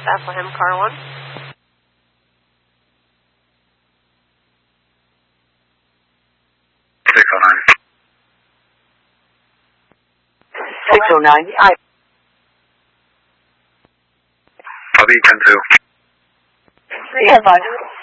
Bethlehem, car 1. 609. I'll be 10-2. Stand by.